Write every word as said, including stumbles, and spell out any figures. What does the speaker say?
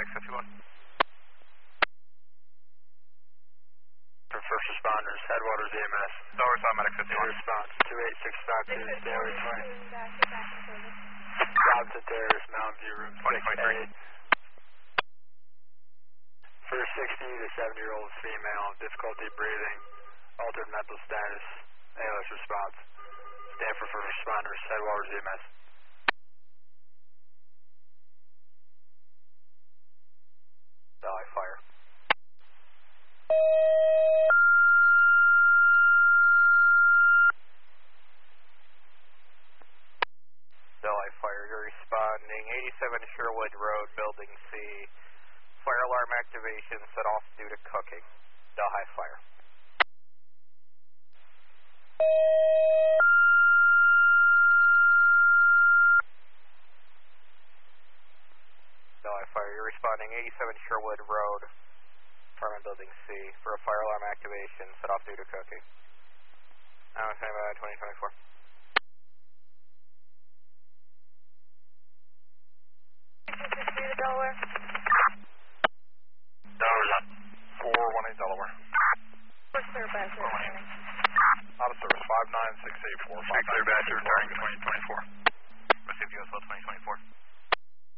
fifty-one. For first responders, Headwaters E M S. Delaware South Medic fifty-one. Response two eight six five two, Delaware twenty. Robinson Terrace, Mountain View, room six A. First sixty to seventy year old female, difficulty breathing, altered mental status, A L S response. Stand for first responders, Headwaters E M S. Delhi Fire. Delhi Fire, you're responding eighty-seven Sherwood Road, Building C. Fire alarm activation set off due to cooking. Delhi Fire. Delhi Fire, you're responding eighty-seven Sherwood Road, apartment building C, for a fire alarm activation set off due to cooking. I'm saying by twenty twenty-four. Delaware. Delaware's on. four one eight Delaware. What's their best returning? Out of service, five nine six eight four. Clear Badger, returning twenty twenty-four. Received U S L twenty twenty-four.